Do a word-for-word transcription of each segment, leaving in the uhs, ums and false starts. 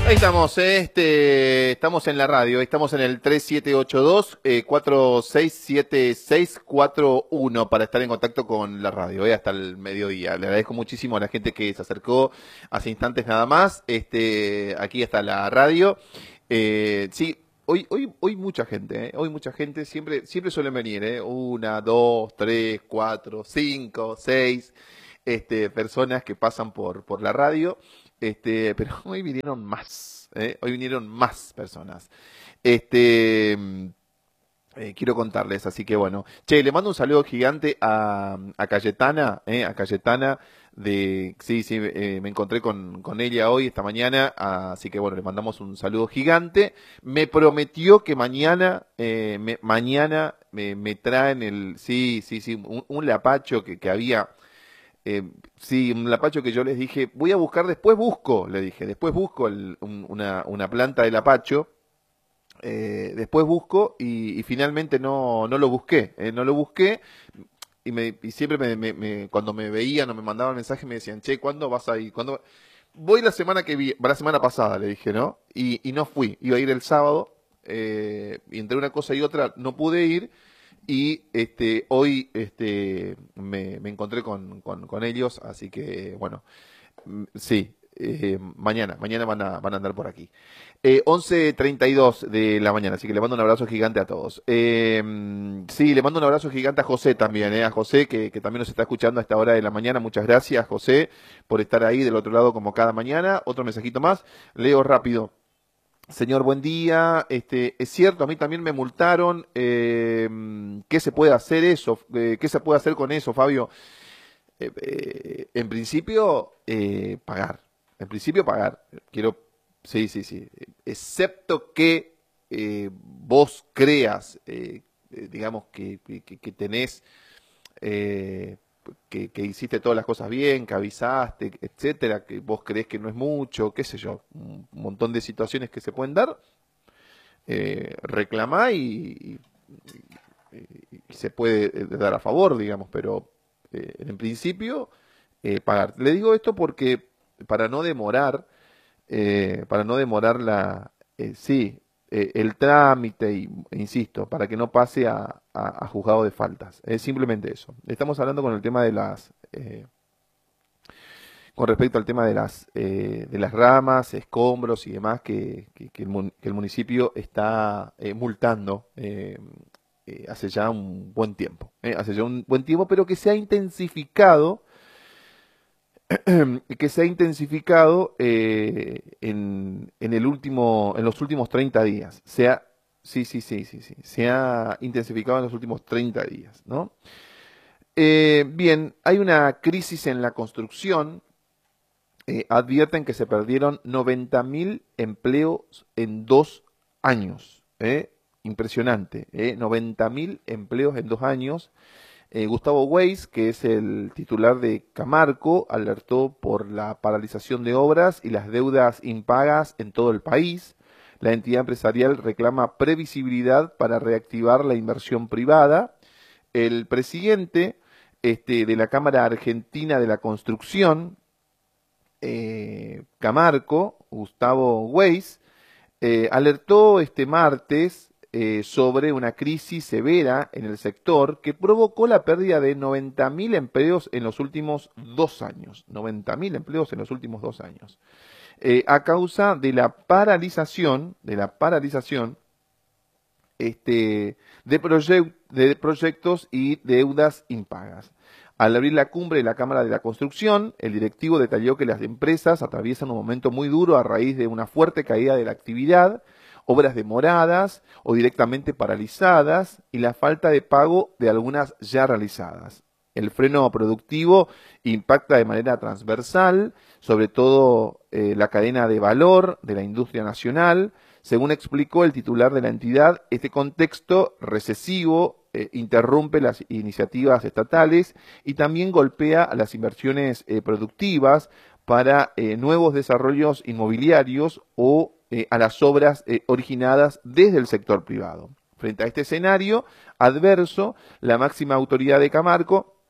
Ahí estamos, eh, este, estamos en la radio, estamos en el tres siete ocho dos, cuatro seis siete seis cuatro uno para estar en contacto con la radio, eh, hasta el mediodía. Le agradezco muchísimo a la gente que se acercó hace instantes nada más, este, aquí está la radio. Eh, sí, hoy, hoy, hoy mucha gente, eh, hoy mucha gente, siempre, siempre suelen venir, eh, una, dos, tres, cuatro, cinco, seis, este, personas que pasan por, por la radio. Este, pero hoy vinieron más, ¿eh? Hoy vinieron más personas. Este, eh, quiero contarles, así que bueno. Che, le mando un saludo gigante a, a Cayetana, ¿eh? A Cayetana de, sí, sí, eh, me encontré con, con ella hoy, esta mañana, así que bueno, le mandamos un saludo gigante. Me prometió que mañana, eh, me, mañana me, me traen el, sí, sí, sí, un, un lapacho que, que había. Eh, sí, un lapacho que yo les dije, voy a buscar, después busco, le dije, después busco el- un- una, una planta de lapacho, eh, después busco y, y finalmente no, no lo busqué, eh, no lo busqué y, me, y siempre me, me- me- cuando me veían o me mandaban mensajes me decían, che, ¿cuándo vas a ir? ¿Cuándo? Voy la semana que vi, la semana pasada, le dije, ¿no? Y, y no fui, iba a ir el sábado, eh, y entre una cosa y otra no pude ir. Y este, hoy este, me, me encontré con, con, con ellos, así que bueno, mm, sí, eh, mañana, mañana van a, van a andar por aquí. Eh, once treinta y dos de la mañana, así que le mando un abrazo gigante a todos. Eh, mm, sí, le mando un abrazo gigante a José también, eh, a José que, que también nos está escuchando a esta hora de la mañana. Muchas gracias, José, por estar ahí del otro lado como cada mañana. Otro mensajito más, leo rápido. Señor, buen día. Este, es cierto, a mí también me multaron. Eh, ¿qué se puede hacer eso? Eh, ¿qué se puede hacer con eso, Fabio? Eh, eh, en principio, eh, pagar. En principio, pagar. Quiero, sí, sí, sí. Excepto que eh, vos creas, eh, eh, digamos, que, que, que tenés eh, que, que hiciste todas las cosas bien, que avisaste, etcétera, que vos creés que no es mucho, qué sé yo, un montón de situaciones que se pueden dar, eh, reclamá y, y- y se puede eh, dar a favor, digamos, pero eh, en principio eh, pagar. Le digo esto porque para no demorar, eh, para no demorar la, eh, sí, eh, el trámite, y, e insisto, para que no pase a, a- a juzgado de faltas. Es simplemente eso. Estamos hablando con el tema de las, eh, con respecto al tema de las, eh, de las ramas, escombros y demás que, que- que el, mun- que el municipio está eh, multando eh, eh, hace ya un buen tiempo. eh, hace ya un buen tiempo, pero que se ha intensificado que se ha intensificado eh, en, en el último, en los últimos treinta días. Se ha, sí, sí, sí, sí, sí, se ha intensificado en los últimos treinta días, ¿no? Eh, bien, hay una crisis en la construcción. Eh, advierten que se perdieron noventa mil empleos en dos años. ¿eh? Impresionante, ¿eh? noventa mil empleos en dos años. Eh, Gustavo Weiss, que es el titular de Camarco, alertó por la paralización de obras y las deudas impagas en todo el país. La entidad empresarial reclama previsibilidad para reactivar la inversión privada. El presidente este, de la Cámara Argentina de la Construcción, eh, Camarco, Gustavo Weiss, eh, alertó este martes eh, sobre una crisis severa en el sector que provocó la pérdida de noventa mil empleos en los últimos dos años. noventa mil empleos en los últimos dos años. Eh, a causa de la paralización, de la paralización este, de, proyec- de proyectos y deudas impagas. Al abrir la cumbre de la Cámara de la Construcción, el directivo detalló que las empresas atraviesan un momento muy duro a raíz de una fuerte caída de la actividad, obras demoradas o directamente paralizadas y la falta de pago de algunas ya realizadas. El freno productivo impacta de manera transversal, sobre todo eh, la cadena de valor de la industria nacional. Según explicó el titular de la entidad, este contexto recesivo eh, interrumpe las iniciativas estatales y también golpea a las inversiones eh, productivas para eh, nuevos desarrollos inmobiliarios o eh, a las obras eh, originadas desde el sector privado. Frente a este escenario adverso, la máxima autoridad de Camarco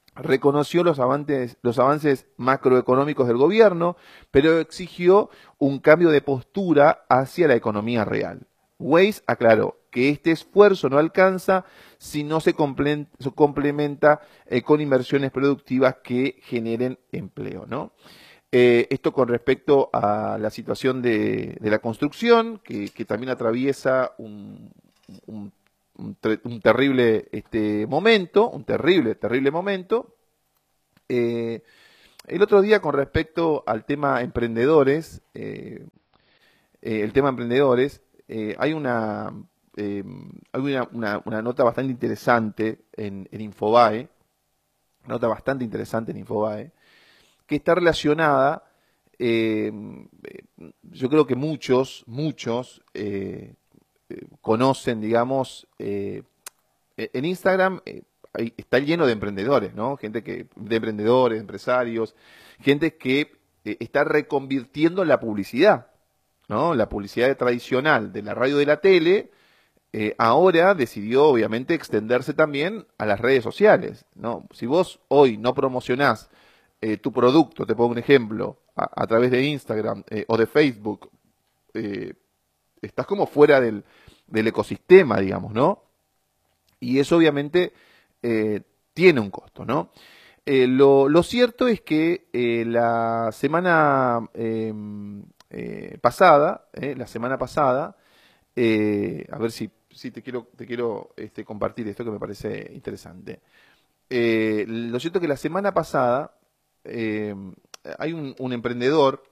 reconoció los avances, los avances macroeconómicos del gobierno, pero exigió un cambio de postura hacia la economía real. Weiss aclaró que este esfuerzo no alcanza si no se complementa eh, con inversiones productivas que generen empleo, ¿no? Eh, esto con respecto a la situación de, de la construcción, que, que también atraviesa un, un, un, ter, un terrible este, momento, un terrible, terrible momento. Eh, el otro día con respecto al tema emprendedores, eh, eh, el tema emprendedores, eh, hay una, eh, hay una, una, una nota bastante interesante en, en Infobae, una nota bastante interesante en Infobae, que está relacionada, eh, yo creo que muchos, muchos eh, eh, conocen, digamos, eh, en Instagram eh, ahí está lleno de emprendedores, ¿no? Gente que, de emprendedores, empresarios, gente que eh, está reconvirtiendo la publicidad, ¿no? La publicidad tradicional de la radio y de la tele, eh, ahora decidió obviamente extenderse también a las redes sociales, ¿no? Si vos hoy no promocionás Eh, tu producto, te pongo un ejemplo, a, a través de Instagram eh, o de Facebook, eh, estás como fuera del, del ecosistema, digamos, ¿no? Y eso obviamente eh, tiene un costo, ¿no? Eh, lo, lo cierto es que eh, la semana eh, eh, pasada, eh, la semana pasada, eh, a ver si, si te quiero, te quiero este, compartir esto que me parece interesante. Eh, lo cierto es que la semana pasada Eh, hay un, un emprendedor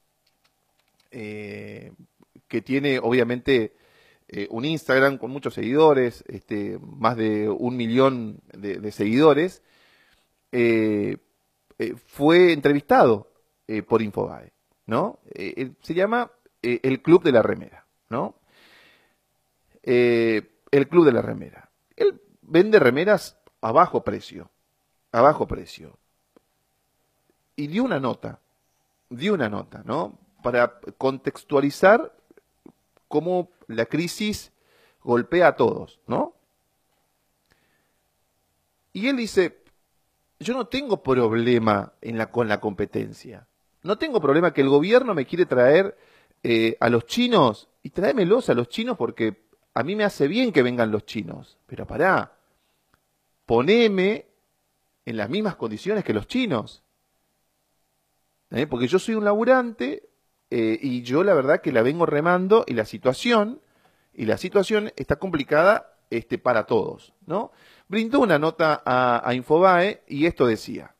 eh, que tiene obviamente eh, un Instagram con muchos seguidores, este, más de un millón de, de seguidores, eh, eh, fue entrevistado eh, por Infobae, ¿no? Eh, se llama eh, el Club de la Remera, ¿no? Eh, el Club de la Remera. Él vende remeras a bajo precio, a bajo precio. Y dio una nota, dio una nota, ¿no? Para contextualizar cómo la crisis golpea a todos, ¿no? Y él dice, yo no tengo problema en la, con la competencia. No tengo problema que el gobierno me quiere traer eh, a los chinos, y tráemelos a los chinos porque a mí me hace bien que vengan los chinos. Pero pará, poneme en las mismas condiciones que los chinos. ¿Eh? Porque yo soy un laburante eh, y yo la verdad que la vengo remando y la situación y la situación está complicada este, para todos, ¿no? Brindó una nota a, a Infobae y esto decía.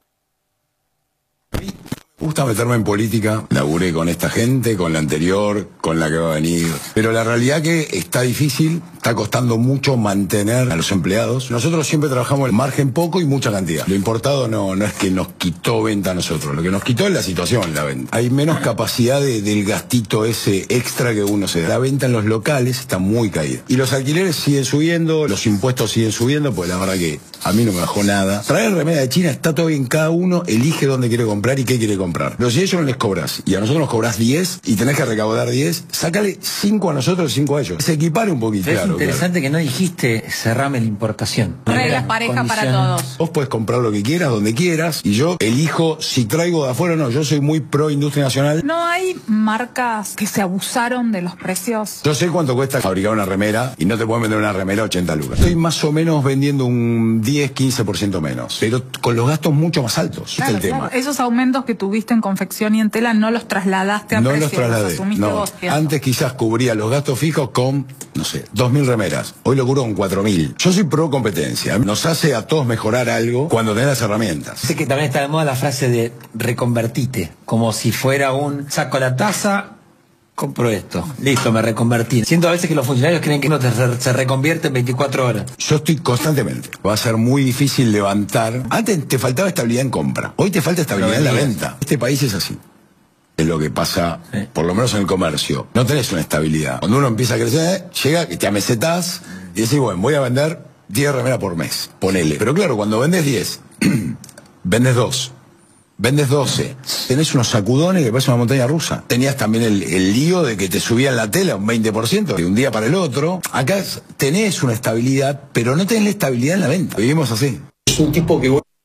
Me gusta meterme en política, laburé con esta gente, con la anterior, con la que va a venir. Pero la realidad que está difícil, está costando mucho mantener a los empleados. Nosotros siempre trabajamos en margen poco y mucha cantidad. Lo importado no, no es que nos quitó venta a nosotros, lo que nos quitó es la situación, la venta. Hay menos capacidad de, del gastito ese extra que uno se da. La venta en los locales está muy caída. Y los alquileres siguen subiendo, los impuestos siguen subiendo, pues la verdad que a mí no me bajó nada. Traer remera de China está todo bien, cada uno elige dónde quiere comprar y qué quiere comprar. Pero si a ellos no les cobras y a nosotros nos cobras diez y tenés que recaudar diez, sácale cinco a nosotros y cinco a ellos. Se equipare un poquito. Es claro, interesante claro. que no dijiste cerrame la importación. Reglas pareja para todos. Vos podés comprar lo que quieras, donde quieras, y yo elijo si traigo de afuera o no. Yo soy muy pro industria nacional. ¿No hay marcas que se abusaron de los precios? Yo sé cuánto cuesta fabricar una remera y no te pueden vender una remera a ochenta lucas. Estoy más o menos vendiendo un diez, quince por ciento menos, pero con los gastos mucho más altos. Claro, Este es el claro. tema. Esos aumentos que tuviste en confección y en tela no los trasladaste a No precio, los trasladé. los asumiste No. vos, ¿cierto? Antes quizás cubría los gastos fijos con, no sé, dos mil remeras. Hoy lo cubro con cuatro mil. Yo soy pro competencia. Nos hace a todos mejorar algo cuando tenés las herramientas. Sé que también está de moda la frase de reconvertite, como si fuera un saco la taza, compro esto, listo, me reconvertí. Siento a veces que los funcionarios creen que uno te re- se reconvierte en veinticuatro horas. Yo estoy constantemente. Va a ser muy difícil levantar. Antes te faltaba estabilidad en compra. Hoy te falta estabilidad en la venta. Este país es así. Es lo que pasa, Sí. por lo menos en el comercio. No tenés una estabilidad. Cuando uno empieza a crecer, llega que te amesetás y decís, bueno, voy a vender diez remeras por mes. Ponele. Pero claro, cuando vendes diez, vendes dos, vendes doce, tenés unos sacudones que parecen una montaña rusa. Tenías también el, el lío de que te subían la tela un veinte por ciento de un día para el otro. Acá tenés una estabilidad, pero no tenés la estabilidad en la venta. Vivimos así. Es un tipo que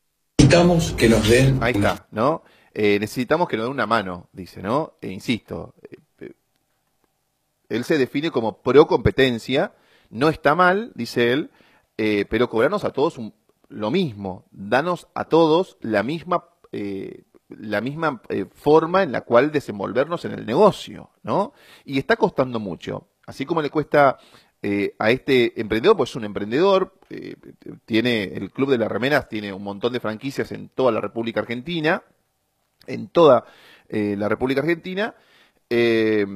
Necesitamos que nos den... Ahí está, ¿no? Eh, necesitamos que nos den una mano, dice, ¿no? E insisto, eh, él se define como pro competencia, no está mal, dice él, eh, pero cobrarnos a todos un, lo mismo, danos a todos la misma, eh, la misma eh, forma en la cual desenvolvernos en el negocio, ¿no? Y está costando mucho, así como le cuesta eh, a este emprendedor, pues es un emprendedor, eh, tiene el Club de las Remeras, tiene un montón de franquicias en toda la República Argentina, en toda eh, la República Argentina, eh,